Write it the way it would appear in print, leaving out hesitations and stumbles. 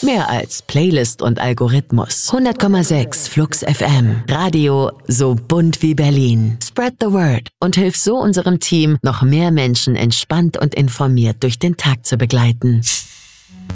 Mehr als Playlist und Algorithmus. 100,6 Flux FM. Radio so bunt wie Berlin. Spread the word und hilf so unserem Team, noch mehr Menschen entspannt und informiert durch den Tag zu begleiten.